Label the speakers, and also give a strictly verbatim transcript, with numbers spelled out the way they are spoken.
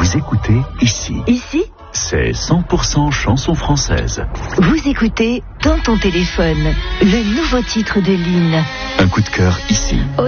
Speaker 1: Vous écoutez ici.
Speaker 2: Ici,
Speaker 1: c'est cent pour cent chanson française.
Speaker 2: Vous écoutez Dans ton téléphone, le nouveau titre de Lynn.
Speaker 1: Un coup de cœur ici.
Speaker 2: Au